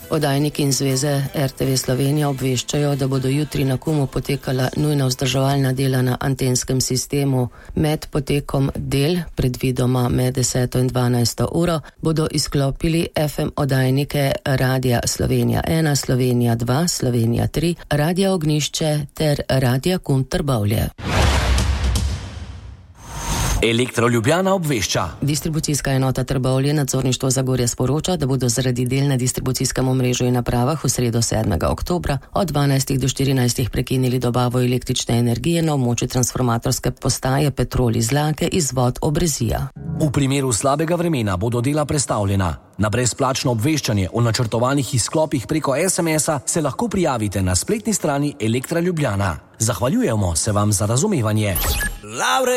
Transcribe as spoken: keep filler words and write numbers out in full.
Oddajniki in zveze R T V Slovenija obveščajo, da bodo jutri na Kumu potekala nujna vzdrževalna dela na antenskem sistemu. Med potekom del, predvidoma med deseto in dvanajsto uro, bodo izklopili F M oddajnike Radia Slovenija ena, Slovenija dva, Slovenija tri, Radia Ognjišče ter Radia Kum Trbovlje. Elektro Ljubljana obvešča. Distribucijska enota Trbovlje nadzorništvo Zagorja sporoča, da bodo zaradi del na distribucijskem omrežju in napravah v sredo sedmega oktobra od dvanajstih do štirinajstih prekinili dobavo električne energije na območju transformatorske postaje Petrol iz Lake izvod Obrezija. V primeru slabega vremena bodo dela prestavljena. Na brezplačno obveščanje o načrtovanih izklopih preko es em es-a se lahko prijavite na spletni strani Elektra Ljubljana. Zahvaljujemo se vam za razumevanje.